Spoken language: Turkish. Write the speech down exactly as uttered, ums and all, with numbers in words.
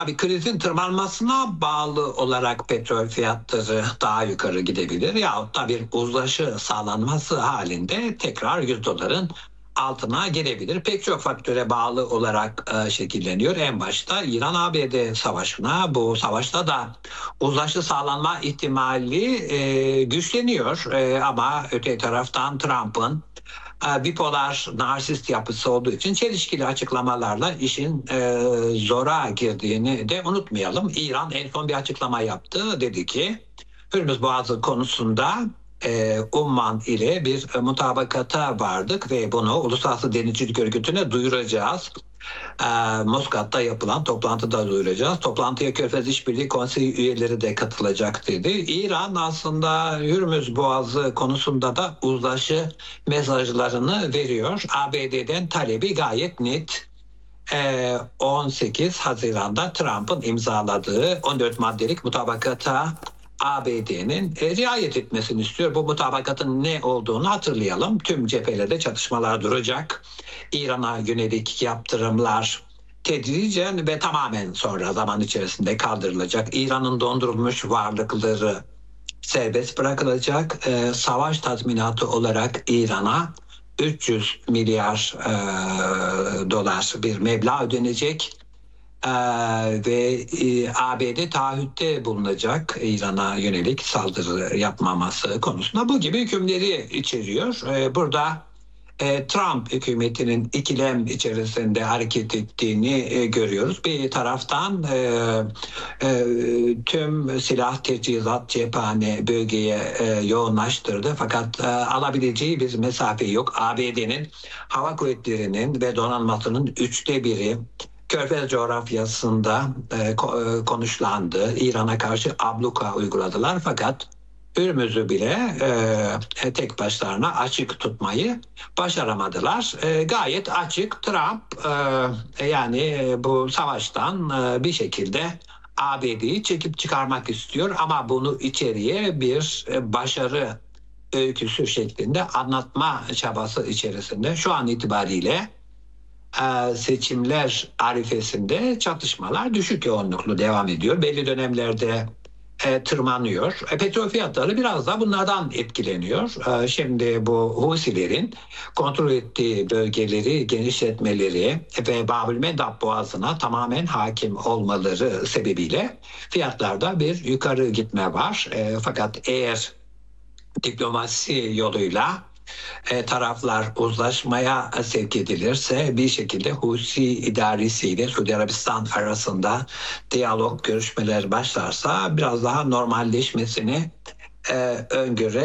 Tabii krizin tırmanmasına bağlı olarak petrol fiyatları daha yukarı gidebilir yahut da bir uzlaşı sağlanması halinde tekrar yüz doların altına gelebilir. Pek çok faktöre bağlı olarak e, şekilleniyor. En başta İran-A B D savaşına, bu savaşta da uzlaşı sağlanma ihtimali e, güçleniyor. E, ama öte taraftan Trump'ın e, bipolar, narsist yapısı olduğu için çelişkili açıklamalarla işin e, zora girdiğini de unutmayalım. İran en son bir açıklama yaptı. Dedi ki Hürmüz Boğazı konusunda e, Umman ile bir mutabakata vardık ve bunu Uluslararası Denizcilik Örgütü'ne duyuracağız. E, Moskat'ta yapılan toplantıda duyuracağız. Toplantıya Körfez İşbirliği Konseyi üyeleri de katılacak dedi. İran aslında Hürmüz Boğazı konusunda da uzlaşı mesajlarını veriyor. A B D'den talebi gayet net. on sekiz Haziran'da Trump'ın imzaladığı on dört maddelik mutabakata A B D'nin riayet etmesini istiyor. Bu mutabakatın ne olduğunu hatırlayalım. Tüm cephelerde çatışmalar duracak. İran'a yönelik yaptırımlar tedricen ve tamamen sonra zaman içerisinde kaldırılacak. İran'ın dondurulmuş varlıkları serbest bırakılacak. E, savaş tazminatı olarak İran'a üç yüz milyar e, dolar bir meblağ ödenecek. Ee, ve e, A B D taahhütte bulunacak İran'a yönelik saldırı yapmaması konusunda, bu gibi hükümleri içeriyor. Ee, burada e, Trump hükümetinin ikilem içerisinde hareket ettiğini e, görüyoruz. Bir taraftan e, e, tüm silah, teçhizat, cephane bölgeye e, yoğunlaştırdı. Fakat e, alabileceği bir mesafe yok. A B D'nin hava kuvvetlerinin ve donanmasının üçte biri Körfez coğrafyasında e, konuşlandı. İran'a karşı abluka uyguladılar, fakat Hürmüz'ü bile e, tek başlarına açık tutmayı başaramadılar. E, gayet açık. Trump e, yani bu savaştan e, bir şekilde A B D'yi çekip çıkarmak istiyor ama bunu içeriye bir e, başarı öyküsü şeklinde anlatma çabası içerisinde. Şu an itibariyle seçimler arifesinde çatışmalar düşük yoğunluklu devam ediyor. Belli dönemlerde e, tırmanıyor. E, petrol fiyatları biraz da bunlardan etkileniyor. E, şimdi bu Husilerin kontrol ettiği bölgeleri genişletmeleri ve Babülmendab Boğazı'na tamamen hakim olmaları sebebiyle fiyatlarda bir yukarı gitme var. E, fakat eğer diplomasi yoluyla e, taraflar uzlaşmaya sevk edilirse, bir şekilde Husi idaresiyle Suudi Arabistan arasında diyalog, görüşmeler başlarsa biraz daha normalleşmesini e, öngöre